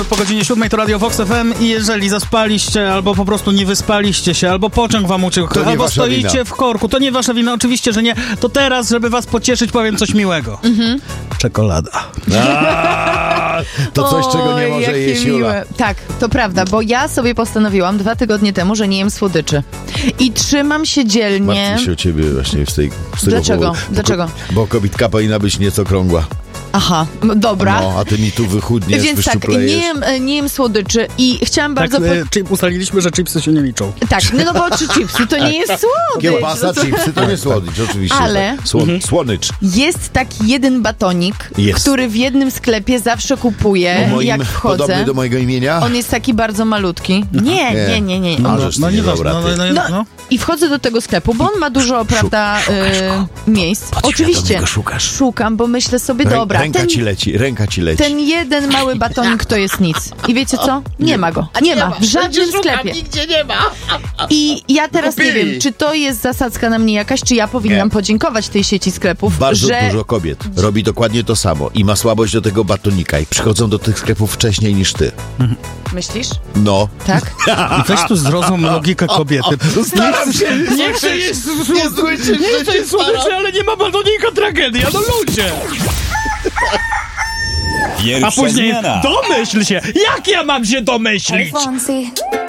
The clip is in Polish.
Po godzinie 7 to Radio Vox FM i jeżeli zaspaliście, albo po prostu nie wyspaliście się, albo pociąg wam uciekł, albo stoicie wina w korku, to nie wasza wina, oczywiście, że nie. To teraz, żeby was pocieszyć, powiem coś miłego. Czekolada. To coś, czego nie może jeść Jula. Tak, to prawda, bo ja sobie postanowiłam 2 tygodnie temu, że nie jem słodyczy. I trzymam się dzielnie. Martwię się o ciebie właśnie z tego Dlaczego? powodu. Dlaczego? Bo kobitka powinna być nieco krągła. Aha, dobra. No, a ty mi tu wychudniesz, więc tak, nie jem słodyczy i chciałam bardzo... Ustaliliśmy, że chipsy się nie liczą. Tak, no bo chipsy to nie jest słodycz. Kiełbasa, chipsy to nie słodycz, oczywiście. Ale słonycz. Jest taki jeden batonik, który w jednym sklepie zawsze kupuję, jak wchodzę. Podobny do mojego imienia? On jest taki bardzo malutki. Nie. No. I wchodzę do tego sklepu, bo on ma dużo, prawda, miejsc. Oczywiście. Szukam, bo myślę sobie, dobra. Ręka ci leci. Ten jeden mały batonik to jest nic. I wiecie co? Nie ma go. Nie ma. W żadnym sklepie. Nigdzie nie ma. I ja teraz nie wiem, czy to jest zasadzka na mnie jakaś, czy ja powinnam podziękować tej sieci sklepów, Bardzo dużo kobiet robi dokładnie to samo i ma słabość do tego batonika i przychodzą do tych sklepów wcześniej niż ty. Myślisz? No. Tak? I weź tu zrozum logikę kobiety. Nie chcę jest słodyczy, ale nie ma batonika, tragedia, no ludzie! Pierwsza A później zmiana. domyśl się! Jak ja mam się domyślić? Fonzie.